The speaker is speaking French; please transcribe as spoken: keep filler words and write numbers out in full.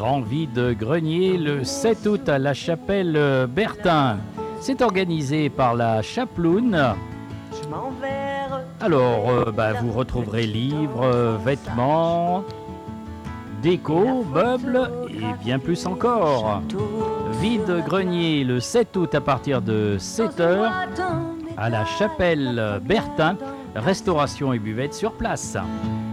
grand vide-grenier le sept août à la chapelle Bertin. C'est organisé par la Chaploune. Alors, euh, bah, vous retrouverez livres, euh, vêtements, déco, meubles et bien plus encore. Vide-grenier le sept août à partir de sept heures à la chapelle Bertin. Restauration et buvette sur place.